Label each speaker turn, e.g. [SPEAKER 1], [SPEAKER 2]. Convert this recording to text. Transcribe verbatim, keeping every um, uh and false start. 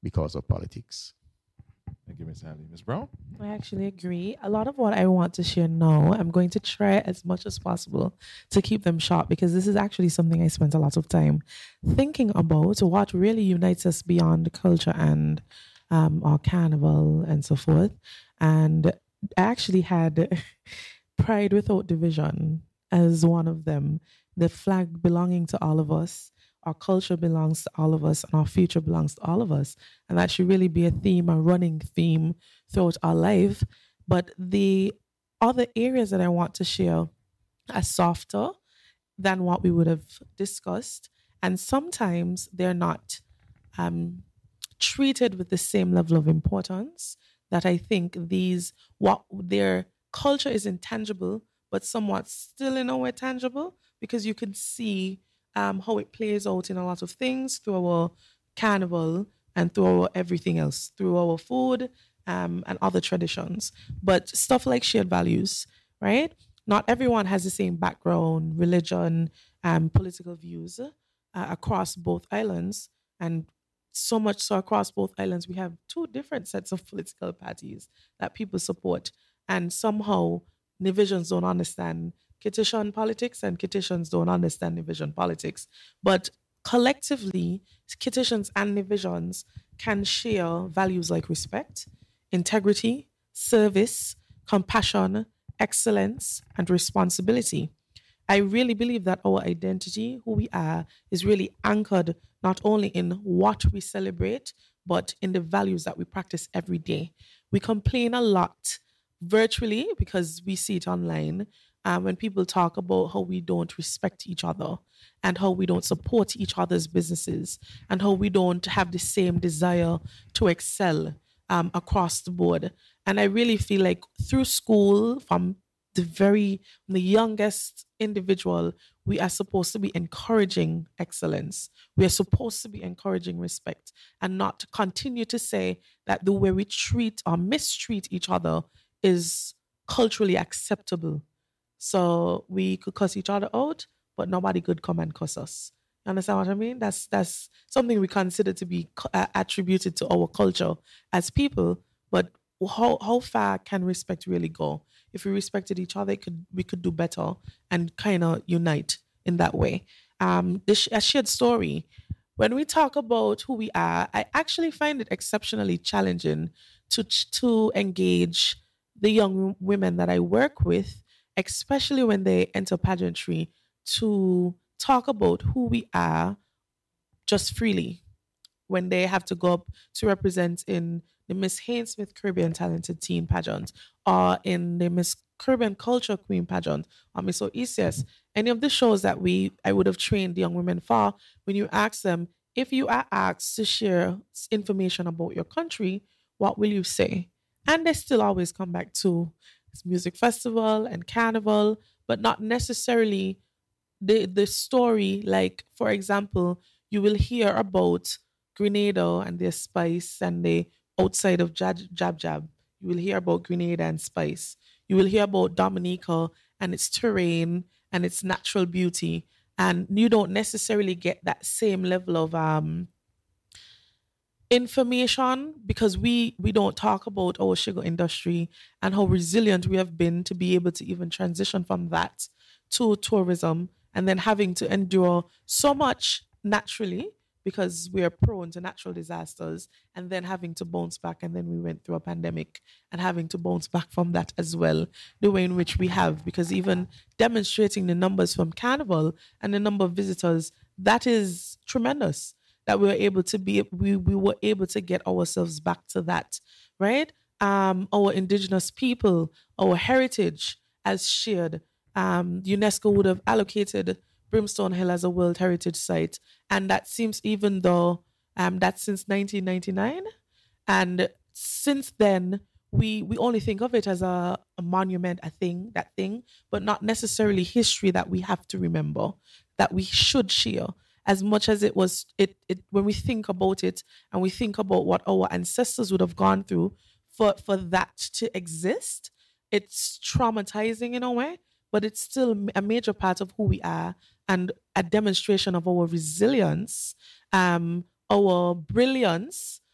[SPEAKER 1] because of politics.
[SPEAKER 2] Thank you, Miss Hadley. Miss Brown?
[SPEAKER 3] I actually agree. A lot of what I want to share now, I'm going to try as much as possible to keep them short because this is actually something I spent a lot of time thinking about. What really unites us beyond culture and um, our carnival and so forth. And I actually had Pride Without Division as one of them. The flag belonging to all of us. Our culture belongs to all of us and our future belongs to all of us. And that should really be a theme, a running theme throughout our life. But the other areas that I want to share are softer than what we would have discussed. And sometimes they're not um, treated with the same level of importance that I think these, what their culture is intangible, but somewhat still in a way tangible because you can see Um, how it plays out in a lot of things through our carnival and through our everything else, through our food um, and other traditions. But stuff like shared values, right? Not everyone has the same background, religion, um, political views uh, across both islands. And so much so across both islands, we have two different sets of political parties that people support. And somehow, Nivisions don't understand Kittitian politics and Kittitians don't understand Nivision politics. But collectively, Kittitians and Nivisions can share values like respect, integrity, service, compassion, excellence, and responsibility. I really believe that our identity, who we are, is really anchored not only in what we celebrate, but in the values that we practice every day. We complain a lot virtually because we see it online um, when people talk about how we don't respect each other and how we don't support each other's businesses and how we don't have the same desire to excel um, across the board. And I really feel like through school, from the very the youngest individual, we are supposed to be encouraging excellence. We are supposed to be encouraging respect and not continue to say that the way we treat or mistreat each other is culturally acceptable. So we could cuss each other out, but nobody could come and cuss us. You understand what I mean? That's that's something we consider to be uh, attributed to our culture as people. But how how far can respect really go? If we respected each other, it could we could do better and kind of unite in that way. Um, this a shared story. When we talk about who we are, I actually find it exceptionally challenging to to engage the young women that I work with, especially when they enter pageantry, to talk about who we are just freely when they have to go up to represent in the Miss Haynes Smith Caribbean Talented Teen pageant or in the Miss Caribbean Culture Queen pageant or Miss O E C S, any of the shows that we I would have trained young women for, when you ask them, if you are asked to share information about your country, what will you say? And they still always come back to this music festival and carnival, but not necessarily the the story. Like, for example, you will hear about Grenada and their spice and the outside of Jab Jab. Jab. You will hear about Grenada and spice. You will hear about Dominica and its terrain and its natural beauty. And you don't necessarily get that same level of um, information because we we don't talk about our sugar industry and how resilient we have been to be able to even transition from that to tourism and then having to endure so much naturally because we are prone to natural disasters and then having to bounce back. And then we went through a pandemic and having to bounce back from that as well, the way in which we have, because even demonstrating the numbers from Carnival and the number of visitors, that is tremendous that we were able to be, we, we were able to get ourselves back to that, right? Um, our indigenous people, our heritage as shared, um, UNESCO would have allocated Brimstone Hill as a World Heritage Site. And that seems, even though um, that's since nineteen ninety-nine. And since then, we we only think of it as a, a monument, a thing, that thing, but not necessarily history that we have to remember, that we should share. As much as it was, it, it when we think about it and we think about what our ancestors would have gone through for, for that to exist, it's traumatizing in a way, but it's still a major part of who we are and a demonstration of our resilience, um, our brilliance,